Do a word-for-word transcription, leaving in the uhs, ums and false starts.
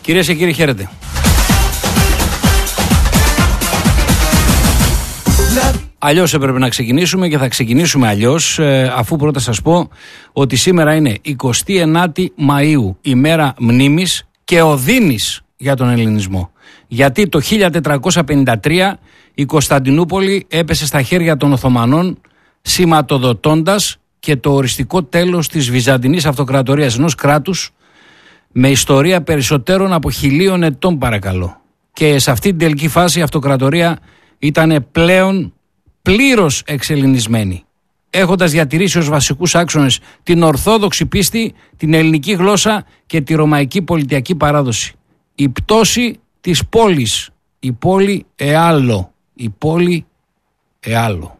Κυρίες και κύριοι, χαίρετε. Αλλιώς έπρεπε να ξεκινήσουμε και θα ξεκινήσουμε αλλιώς, ε, αφού πρώτα σας πω ότι σήμερα είναι εικοστή ενάτη Μαΐου, ημέρα μνήμης και οδύνης για τον ελληνισμό. Γιατί το χίλια τετρακόσια πενήντα τρία η Κωνσταντινούπολη έπεσε στα χέρια των Οθωμανών, σηματοδοτώντας και το οριστικό τέλος της Βυζαντινής Αυτοκρατορίας, ενός κράτους με ιστορία περισσότερων από χιλίων ετών, παρακαλώ. Και σε αυτή την τελική φάση η αυτοκρατορία ήταν πλέον πλήρως εξελληνισμένη, έχοντας διατηρήσει ως βασικούς άξονες την ορθόδοξη πίστη, την ελληνική γλώσσα και τη ρωμαϊκή πολιτιακή παράδοση. Η πτώση της πόλης, η πόλη Εάλλο, η πόλη Εάλλο.